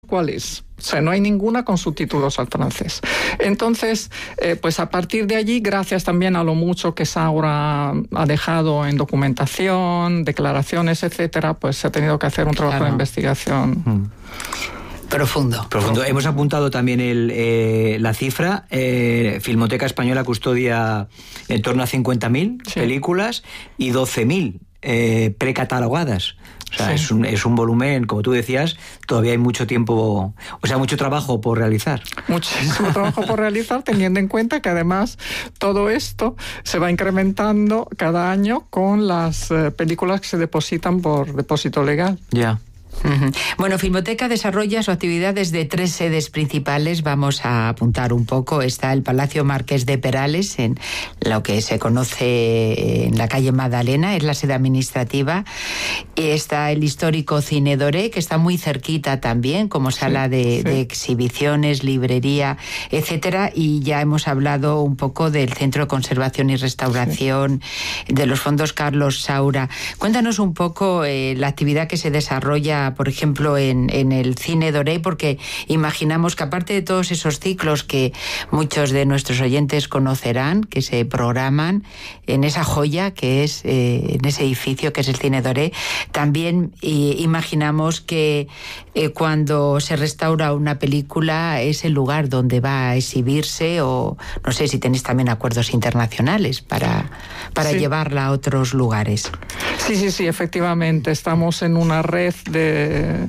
cuál es. O sea, no hay ninguna con subtítulos al francés. Entonces, pues a partir de allí, gracias también a lo mucho que Saura ha dejado en documentación, declaraciones, etcétera, pues se ha tenido que hacer un trabajo de investigación. Profundo. Hemos apuntado también la cifra. Filmoteca Española custodia en torno a 50.000 películas y 12.000 precatalogadas. O sea, sí. es un volumen, como tú decías, todavía hay mucho tiempo, o sea, mucho trabajo por realizar. Muchísimo trabajo por realizar, teniendo en cuenta que además todo esto se va incrementando cada año con las películas que se depositan por depósito legal. Ya. Bueno, Filmoteca desarrolla su actividad desde 3 sedes principales. Vamos a apuntar un poco. Está el Palacio Marqués de Perales, en lo que se conoce en la calle Magdalena, es la sede administrativa. Está el histórico Cine Doré, que está muy cerquita también, como sala de exhibiciones, librería, etcétera. Y ya hemos hablado un poco del Centro de Conservación y Restauración, de los fondos Carlos Saura. Cuéntanos un poco la actividad que se desarrolla, por ejemplo, en el Cine Doré, porque imaginamos que aparte de todos esos ciclos que muchos de nuestros oyentes conocerán, que se programan en esa joya que es, en ese edificio que es el Cine Doré, también imaginamos que cuando se restaura una película es el lugar donde va a exhibirse, o no sé si tenéis también acuerdos internacionales para llevarla a otros lugares. Sí, efectivamente. Estamos en una red de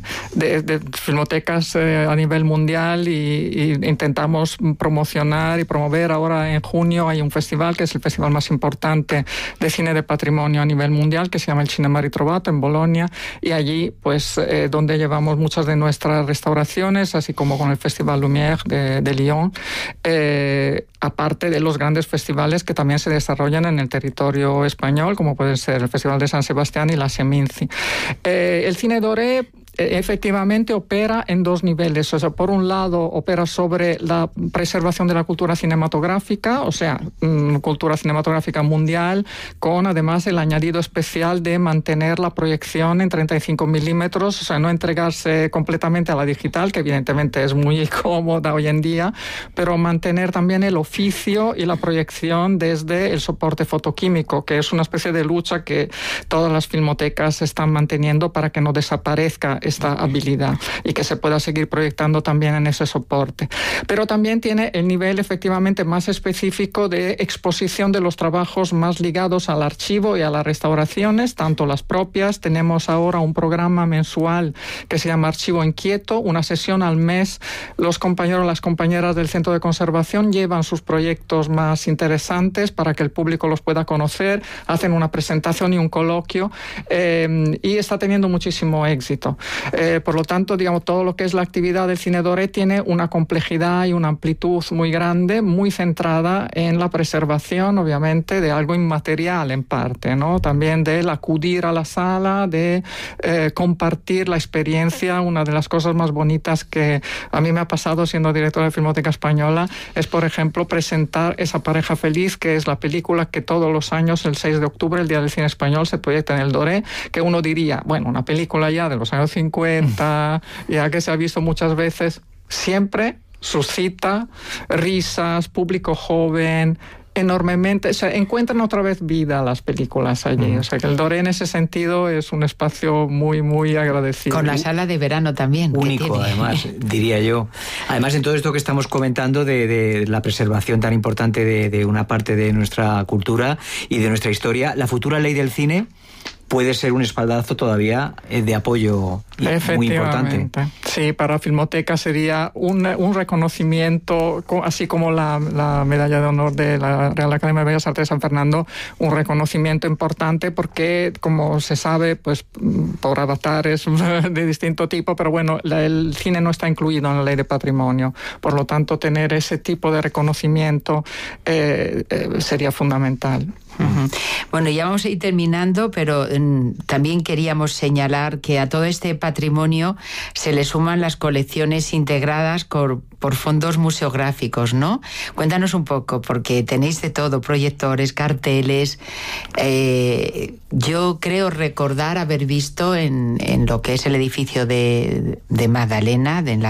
filmotecas a nivel mundial y intentamos promocionar y promover. Ahora en junio hay un festival que es el festival más importante de cine de patrimonio a nivel mundial, que se llama el Cinema Ritrovato en Bolonia, y allí pues donde llevamos muchas de nuestras restauraciones, así como con el Festival Lumière de Lyon, aparte de los grandes festivales que también se desarrollan en el territorio español, como puede ser el Festival de San Sebastián y la Seminci. El Cine Doré efectivamente opera en 2 niveles. O sea, por un lado opera sobre la preservación de la cultura cinematográfica, o sea, cultura cinematográfica mundial, con además el añadido especial de mantener la proyección en 35 milímetros, o sea, no entregarse completamente a la digital, que evidentemente es muy cómoda hoy en día, pero mantener también el oficio y la proyección desde el soporte fotoquímico, que es una especie de lucha que todas las filmotecas están manteniendo para que no desaparezca esta habilidad y que se pueda seguir proyectando también en ese soporte. Pero también tiene el nivel efectivamente más específico de exposición de los trabajos más ligados al archivo y a las restauraciones, tanto las propias. Tenemos ahora un programa mensual que se llama Archivo Inquieto, una sesión al mes. Los compañeros, las compañeras del Centro de Conservación llevan sus proyectos más interesantes para que el público los pueda conocer, hacen una presentación y un coloquio, y está teniendo muchísimo éxito. Por lo tanto, digamos, todo lo que es la actividad del Cine Doré tiene una complejidad y una amplitud muy grande, muy centrada en la preservación, obviamente, de algo inmaterial en parte, ¿no? También del acudir a la sala, de compartir la experiencia. Una de las cosas más bonitas que a mí me ha pasado siendo directora de Filmoteca Española es, por ejemplo, presentar Esa pareja feliz, que es la película que todos los años, el 6 de octubre, el Día del Cine Español, se proyecta en el Doré, que uno diría, bueno, una película ya de los años 50, ya que se ha visto muchas veces, siempre suscita risas, público joven, enormemente, o sea, encuentran otra vez vida las películas allí. O sea, que el Doré en ese sentido es un espacio muy, muy agradecido. Con la sala de verano también. Único, además, diría yo. Además, en todo esto que estamos comentando de la preservación tan importante de una parte de nuestra cultura y de nuestra historia, la futura ley del cine puede ser un espaldarazo todavía de apoyo muy importante. Sí, para Filmoteca sería un reconocimiento, así como la medalla de honor de la Real Academia de Bellas Artes de San Fernando, un reconocimiento importante porque, como se sabe, pues por avatares de distinto tipo, pero bueno, el cine no está incluido en la Ley de Patrimonio. Por lo tanto, tener ese tipo de reconocimiento sería fundamental. Bueno, ya vamos a ir terminando, pero también queríamos señalar que a todo este patrimonio se le suman las colecciones integradas por fondos museográficos, ¿no? Cuéntanos un poco, porque tenéis de todo, proyectores, carteles. Yo creo recordar haber visto en lo que es el edificio de Magdalena, en la